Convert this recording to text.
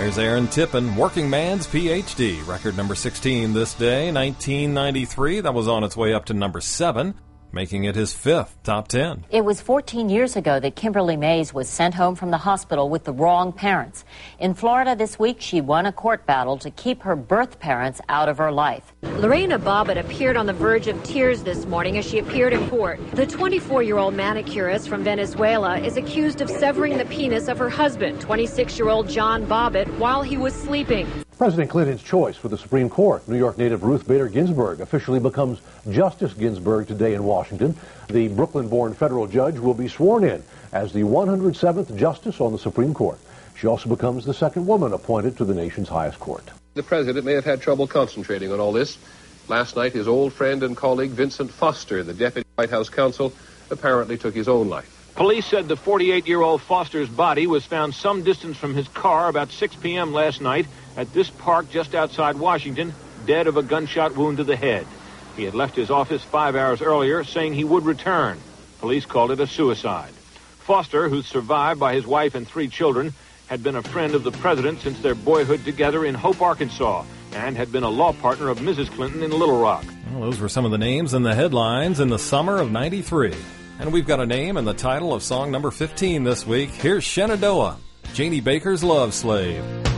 There's Aaron Tippin, Working Man's PhD, record number 16 this day, 1993. That was on its way up to number 7, making it his 5th top 10. It was 14 years ago that Kimberly Mays was sent home from the hospital with the wrong parents. In Florida this week, she won a court battle to keep her birth parents out of her life. Lorena Bobbitt appeared on the verge of tears this morning as she appeared in court. The 24-year-old manicurist from Venezuela is accused of severing the penis of her husband, 26-year-old John Bobbitt, while he was sleeping. President Clinton's choice for the Supreme Court. New York native Ruth Bader Ginsburg officially becomes Justice Ginsburg today in Washington. The Brooklyn-born federal judge will be sworn in as the 107th justice on the Supreme Court. She also becomes the second woman appointed to the nation's highest court. The president may have had trouble concentrating on all this. Last night, his old friend and colleague Vincent Foster, the deputy White House counsel, apparently took his own life. Police said the 48-year-old Foster's body was found some distance from his car about 6 p.m. last night at this park just outside Washington, dead of a gunshot wound to the head. He had left his office 5 hours earlier, saying he would return. Police called it a suicide. Foster, who's survived by his wife and 3 children, had been a friend of the president since their boyhood together in Hope, Arkansas, and had been a law partner of Mrs. Clinton in Little Rock. Well, those were some of the names in the headlines in the summer of '93. And we've got a name and the title of song number 15 this week. Here's Shenandoah, Janie Baker's Love Slave.